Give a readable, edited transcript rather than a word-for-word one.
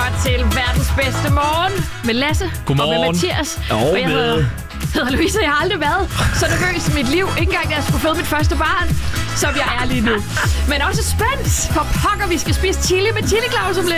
til verdens bedste morgen med Lasse. Godmorgen. Og med Mathias. Og jeg hedder Louise, jeg har aldrig været så nervøs i mit liv. Ikke engang, da jeg skulle føde mit første barn, som jeg er lige nu. Men også spændt, for pokker, vi skal spise chili med chili Claus om lidt.